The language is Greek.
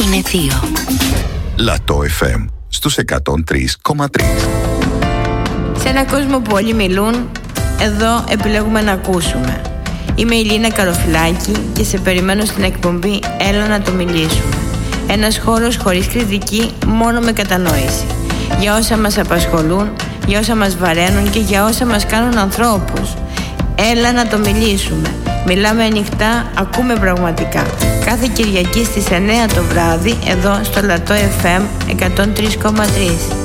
είναι δύο. Λατό FM στους 103,3. Σε έναν κόσμο που όλοι μιλούν, εδώ επιλέγουμε να ακούσουμε. Είμαι η Λίνα Καροφυλάκη και σε περιμένω στην εκπομπή «Έλα να το μιλήσουμε». Ένας χώρος χωρίς κριτική, μόνο με κατανόηση. Για όσα μας απασχολούν, για όσα μας βαραίνουν και για όσα μας κάνουν ανθρώπους. Έλα να το μιλήσουμε. Μιλάμε ανοιχτά, ακούμε πραγματικά. Κάθε Κυριακή στις 9 το βράδυ, εδώ στο Λατό FM 103,3.